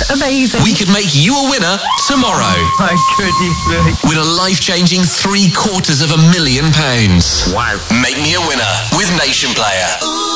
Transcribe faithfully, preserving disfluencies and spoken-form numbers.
Amazing. We could make you a winner tomorrow. My goodness me. Win a life-changing three quarters of a million pounds. Wow. Make me a winner with Nation Player.